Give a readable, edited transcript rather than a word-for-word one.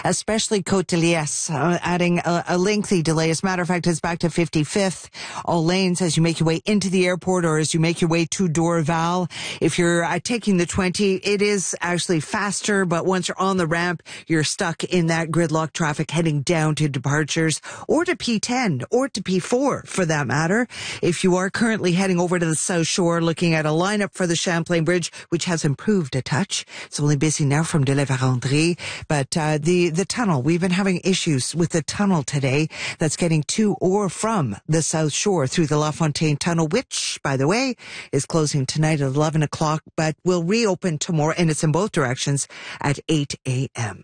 especially Côte de Liesse, adding a lengthy delay. As a matter of fact, it's back to 55th. All lanes as you make your way into the airport or as you make your way to Dorval. If you're taking the 20, it is actually faster, but once you're on the ramp, you're stuck in that gridlock traffic heading down to departures or to P10 or to P4 for that matter. If you are currently heading over to the South Shore, looking at a lineup for the Champlain Bridge, which has improved a touch. It's only busy now from de la Vérendrye, but the tunnel, we've been having issues with the tunnel today that's getting to or from the South Shore through the La Fontaine Tunnel, which, by the way, is closing tonight at 11 o'clock, but will reopen tomorrow, and it's in both directions at 8 a.m.